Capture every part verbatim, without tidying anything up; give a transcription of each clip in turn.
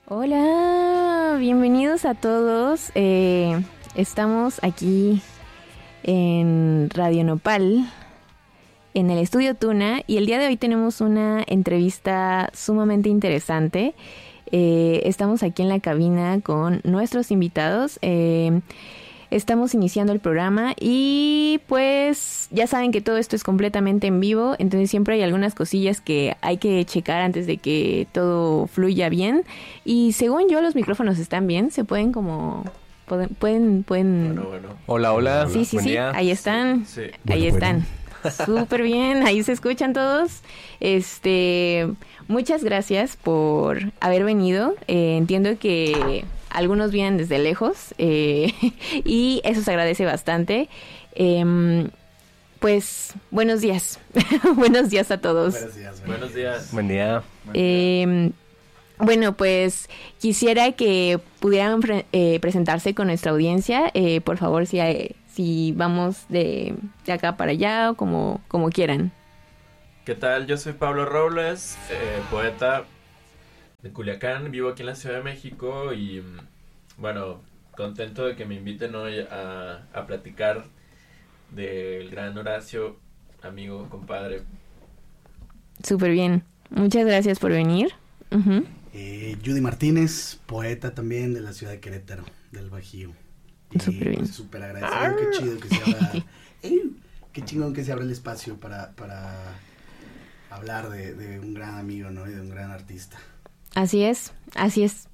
Hola, bienvenidos a todos. Eh, estamos aquí en Radio Nopal, en el estudio Tuna, y el día de hoy tenemos una entrevista sumamente interesante. Eh, estamos aquí en la cabina con nuestros invitados. Eh, estamos iniciando el programa y pues ya saben que todo esto es completamente en vivo, entonces siempre hay algunas cosillas que hay que checar antes de que todo fluya bien. Y según yo los micrófonos están bien, se pueden como... Pueden... pueden, pueden... Bueno, bueno. Hola, hola. Sí, sí, Buen sí, día. ahí están. Sí, sí. Ahí Bueno, están. Súper bien, ahí se escuchan todos. Este, muchas gracias por haber venido. Eh, entiendo que algunos vienen desde lejos eh, y eso se agradece bastante. Eh, pues, buenos días. Buenos días a todos. Buenos días. Buenos días. Buen día. Eh, bueno, pues quisiera que pudieran pre- eh, presentarse con nuestra audiencia. Eh, por favor, si, hay- si vamos de, de acá para allá o como, como quieran. ¿Qué tal? Yo soy Pablo Robles, eh, poeta de Culiacán, vivo aquí en la Ciudad de México y mm, bueno, contento de que me inviten hoy a, a platicar del gran Horacio, amigo, compadre. Súper bien. Muchas gracias por venir. Ujú. Eh, Judy Martínez, poeta también de la ciudad de Querétaro, del Bajío. Y Súper bien. pues, súper agradecido, qué chido que se abra, ¡eh! Qué chingón que se abra el espacio para, para hablar de, de un gran amigo, ¿no? Y de un gran artista. Así es, así es.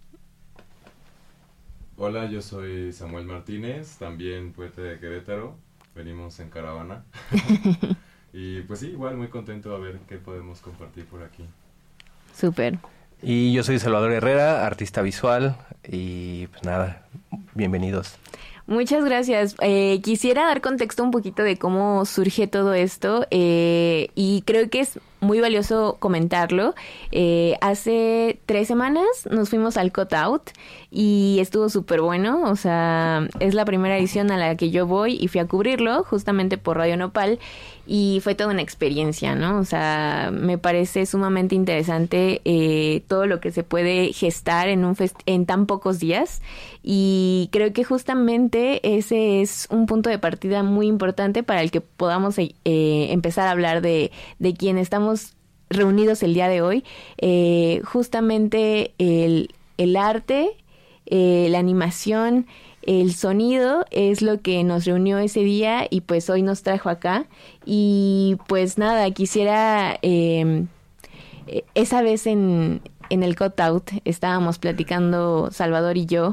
Hola, yo soy Samuel Martínez, también poeta de Querétaro. Venimos en caravana. Y pues sí, igual muy contento a ver qué podemos compartir por aquí. Súper. Y yo soy Salvador Herrera, artista visual. Y pues nada, bienvenidos. Muchas gracias. Eh, quisiera dar contexto un poquito de cómo surge todo esto eh, y creo que es muy valioso comentarlo. Eh, hace tres semanas nos fuimos al Cut Out y estuvo súper bueno. O sea, es la primera edición a la que yo voy y fui a cubrirlo justamente por Radio Nopal y fue toda una experiencia, ¿no? O sea, me parece sumamente interesante eh, todo lo que se puede gestar en un fest- en tan pocos días y creo que justamente ese es un punto de partida muy importante para el que podamos eh, empezar a hablar de, de quién estamos reunidos el día de hoy. Eh, justamente el, el arte, eh, la animación, el sonido es lo que nos reunió ese día y pues hoy nos trajo acá. Y pues nada, quisiera... Eh, esa vez en, en el Cut Out estábamos platicando Salvador y yo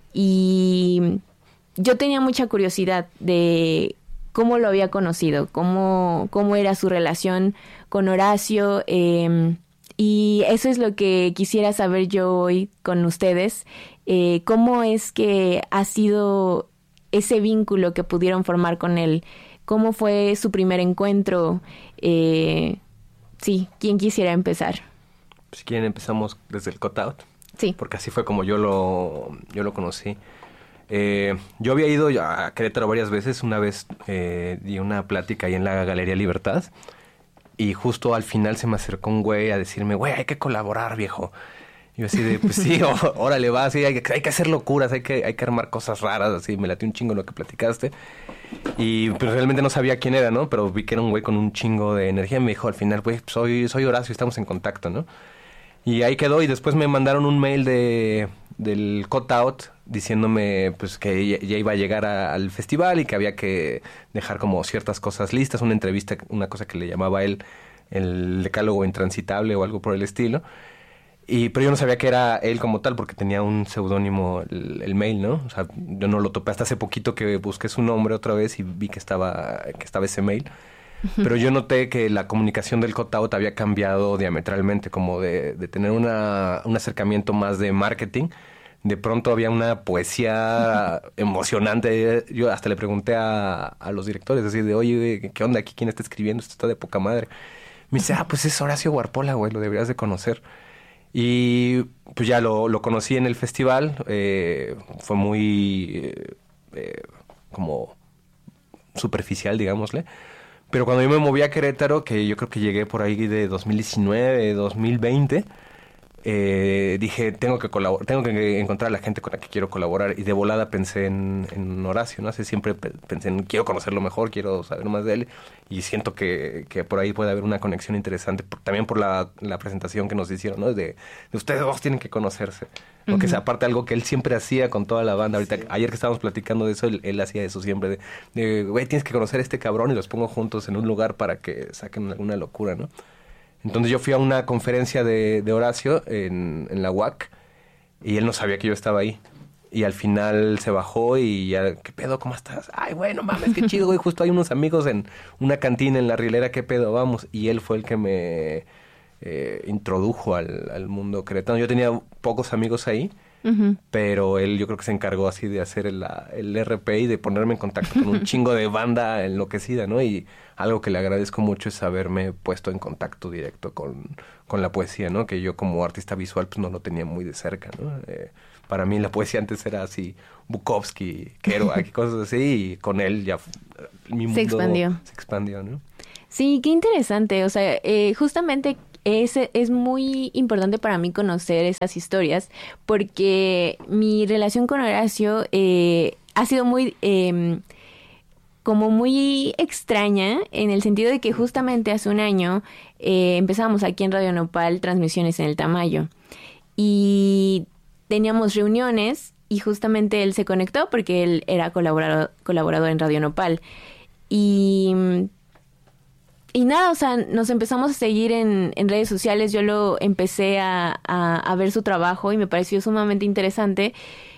y yo tenía mucha curiosidad de cómo lo había conocido, cómo, cómo era su relación con Horacio eh, y eso es lo que quisiera saber yo hoy con ustedes, eh, cómo es que ha sido ese vínculo que pudieron formar con él, cómo fue su primer encuentro, eh, sí, ¿quién quisiera empezar? Si quieren empezamos desde el Cut Out. Sí. Porque así fue como yo lo, yo lo conocí. Eh, yo había ido a Querétaro varias veces. Una vez eh, di una plática ahí en la Galería Libertad. Y justo al final se me acercó un güey a decirme, güey, hay que colaborar, viejo. Y yo así de, pues sí, ó, órale, va, sí, hay que, hay que hacer locuras, hay que, hay que armar cosas raras, así, me late un chingo lo que platicaste. Y pues realmente no sabía quién era, ¿no? Pero vi que era un güey con un chingo de energía y me dijo al final, güey, soy, soy Horacio, estamos en contacto, ¿no? Y ahí quedó y después me mandaron un mail de del Cut Out diciéndome pues que ya, ya iba a llegar a, al festival y que había que dejar como ciertas cosas listas, una entrevista, una cosa que le llamaba él el decálogo intransitable o algo por el estilo. Y pero yo no sabía que era él como tal porque tenía un seudónimo el, el mail, ¿no? O sea, yo no lo topé hasta hace poquito que busqué su nombre otra vez y vi que estaba que estaba ese mail. Pero yo noté que la comunicación del Cut Out había cambiado diametralmente, como de, de tener una, un acercamiento más de marketing. De pronto había una poesía emocionante. Yo hasta le pregunté a, a los directores, así de, oye, ¿qué onda aquí? ¿Quién está escribiendo? Esto está de poca madre. Me dice, ah, pues es Horacio Guarpola, güey, lo deberías de conocer. Y pues ya lo, lo conocí en el festival. Eh, fue muy eh, eh, como superficial, digámosle. Pero cuando yo me moví a Querétaro, que yo creo que llegué por ahí de dos mil diecinueve, dos mil veinte, eh, dije, tengo que colaborar, tengo que encontrar a la gente con la que quiero colaborar. Y de volada pensé en, en Horacio, ¿no? Así siempre pensé en, quiero conocerlo mejor, quiero saber más de él. Y siento que, que por ahí puede haber una conexión interesante, por, también por la, la presentación que nos hicieron, ¿no? De, de ustedes dos tienen que conocerse. Uh-huh. Porque es aparte algo que él siempre hacía con toda la banda. Ahorita, sí. Ayer que estábamos platicando de eso, él, él hacía eso siempre. De, de, güey, tienes que conocer a este cabrón y los pongo juntos en un lugar para que saquen alguna locura, ¿no? Entonces yo fui a una conferencia de, de Horacio en, en la U A C y él no sabía que yo estaba ahí. Y al final se bajó y ya, ¿qué pedo? ¿Cómo estás? Ay, bueno, mames, qué chido, güey. Justo hay unos amigos en una cantina en La Rielera, ¿qué pedo? Vamos. Y él fue el que me eh, introdujo al, al mundo queretano. Yo tenía pocos amigos ahí, uh-huh. pero él yo creo que se encargó así de hacer el, el R P y de ponerme en contacto con un chingo de banda enloquecida, ¿no? Y algo que le agradezco mucho es haberme puesto en contacto directo con, con la poesía, ¿no? Que yo como artista visual pues no lo tenía muy de cerca, ¿no? Eh, para mí la poesía antes era así, Bukowski, Kerouac y cosas así, y con él ya mi mundo se expandió. Se expandió, ¿no? Sí, qué interesante. O sea, eh, justamente es, es muy importante para mí conocer esas historias porque mi relación con Horacio eh, ha sido muy... Eh, como muy extraña en el sentido de que justamente hace un año eh, empezamos aquí en Radio Nopal transmisiones en el Tamayo y teníamos reuniones y justamente él se conectó porque él era colaborador, colaborador en Radio Nopal y, y nada, o sea, nos empezamos a seguir en, en redes sociales, yo lo empecé a, a, a ver su trabajo y me pareció sumamente interesante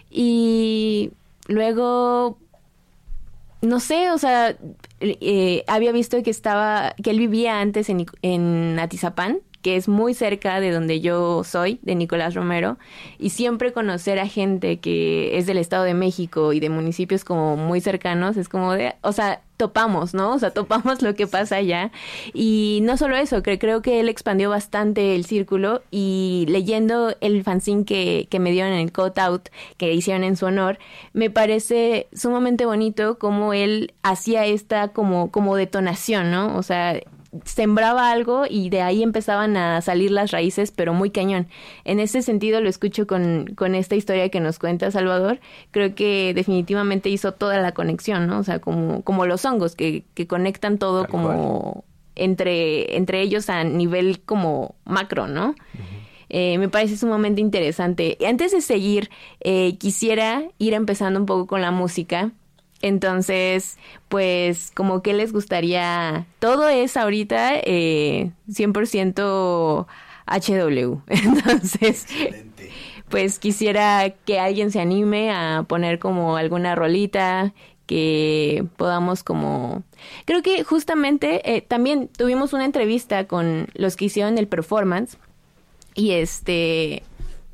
y luego... No sé, o sea, eh, había visto que estaba, que él vivía antes en, en Atizapán, que es muy cerca de donde yo soy, de Nicolás Romero, y siempre conocer a gente que es del Estado de México y de municipios como muy cercanos, es como de, o sea, topamos, ¿no? O sea, topamos lo que pasa allá. Y no solo eso, que creo que él expandió bastante el círculo y leyendo el fanzine que, que me dieron en el Cut Out, que hicieron en su honor, me parece sumamente bonito cómo él hacía esta como, como detonación, ¿no? O sea, sembraba algo y de ahí empezaban a salir las raíces, pero muy cañón. En ese sentido lo escucho con, con esta historia que nos cuenta Salvador. Creo que definitivamente hizo toda la conexión, ¿no? O sea, como, como los hongos que, que conectan todo Tal como cual. entre entre ellos a nivel como macro, ¿no? Uh-huh. Eh, me parece sumamente interesante. Y antes de seguir, eh, quisiera ir empezando un poco con la música. Entonces, pues, como que les gustaría... Todo es ahorita eh, cien por ciento H W. Entonces, excelente. Pues quisiera que alguien se anime a poner como alguna rolita que podamos como... Creo que justamente eh, también tuvimos una entrevista con los que hicieron el performance y este...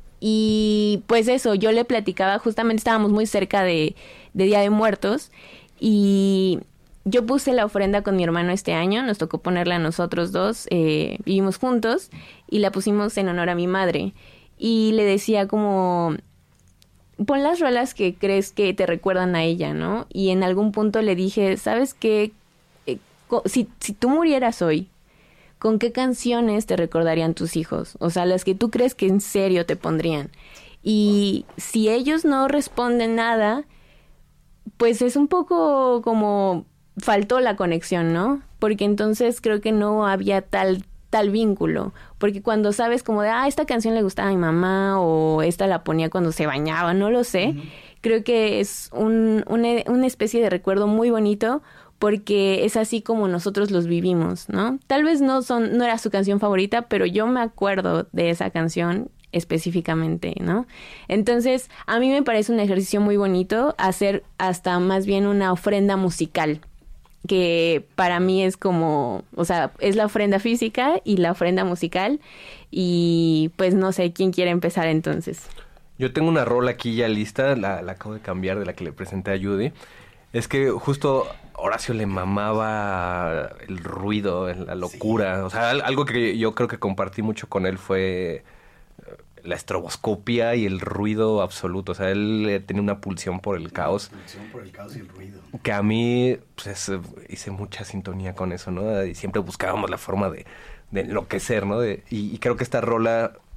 Y pues eso, yo le platicaba, justamente estábamos muy cerca de, de Día de Muertos y yo puse la ofrenda con mi hermano este año, nos tocó ponerla a nosotros dos, eh, vivimos juntos y la pusimos en honor a mi madre y le decía como, pon las rolas que crees que te recuerdan a ella, ¿no? Y en algún punto le dije, ¿sabes qué? Eh, si, si tú murieras hoy, ¿con qué canciones te recordarían tus hijos? O sea, las que tú crees que en serio te pondrían. Y si ellos no responden nada, pues es un poco como faltó la conexión, ¿no? Porque entonces creo que no había tal tal vínculo. Porque cuando sabes como de, ah, esta canción le gustaba a mi mamá o esta la ponía cuando se bañaba, no lo sé. Uh-huh. Creo que es un, una, una especie de recuerdo muy bonito porque es así como nosotros los vivimos, ¿no? Tal vez no son no era su canción favorita, pero yo me acuerdo de esa canción específicamente, ¿no? Entonces, a mí me parece un ejercicio muy bonito hacer hasta más bien una ofrenda musical, que para mí es como, o sea, es la ofrenda física y la ofrenda musical, y pues no sé, ¿quién quiere empezar entonces? Yo tengo una rola aquí ya lista, la, la acabo de cambiar de la que le presenté a Judy. Es que justo Horacio le mamaba el ruido, la locura. Sí. O sea, algo que yo creo que compartí mucho con él fue la estroboscopia y el ruido absoluto. O sea, él tenía una pulsión por el caos. Una pulsión por el caos y el ruido. Que a mí, pues, hice mucha sintonía con eso, ¿no? Y siempre buscábamos la forma de, de enloquecer, ¿no? De, y, y creo que esta rola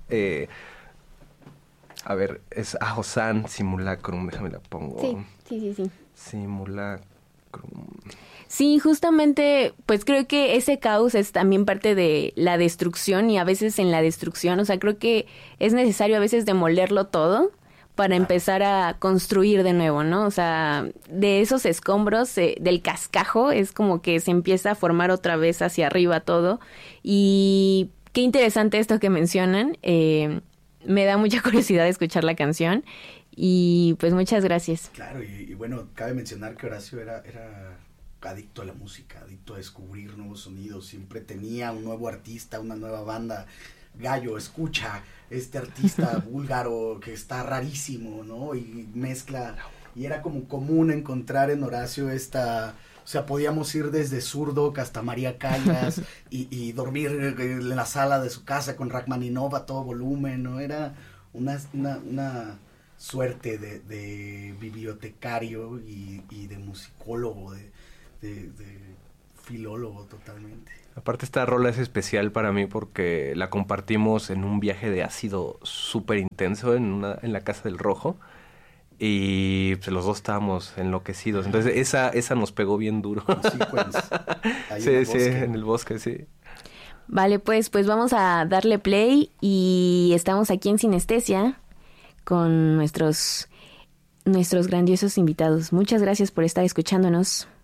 Eh, a ver, es Ajosan Simulacrum, déjame la pongo. Sí, sí, sí, sí. Simulacrum. Sí, justamente, pues creo que ese caos es también parte de la destrucción y a veces en la destrucción, o sea, creo que es necesario a veces demolerlo todo para empezar a construir de nuevo, ¿no? O sea, de esos escombros, eh, del cascajo, es como que se empieza a formar otra vez hacia arriba todo. Y qué interesante esto que mencionan. Eh, me da mucha curiosidad escuchar la canción y pues muchas gracias. Claro, y, y bueno, cabe mencionar que Horacio era, era adicto a la música, adicto a descubrir nuevos sonidos, siempre tenía un nuevo artista, una nueva banda. Gallo, escucha este artista búlgaro que está rarísimo, ¿no? Y mezcla, y era como común encontrar en Horacio esta, o sea, podíamos ir desde Zurdok hasta María Callas y, y dormir en la sala de su casa con Rachmaninoff a todo volumen, ¿no? Era una, una, una suerte de, de bibliotecario y, y de musicólogo, de, de, de filólogo totalmente. Aparte esta rola es especial para mí porque la compartimos en un viaje de ácido súper intenso en, una, en la Casa del Rojo y pues, los dos estábamos enloquecidos. Entonces esa esa nos pegó bien duro. Ahí sí, en el sí, bosque. en el bosque, sí. Vale, pues, pues vamos a darle play y estamos aquí en Sinestesia con nuestros, nuestros grandiosos invitados. Muchas gracias por estar escuchándonos.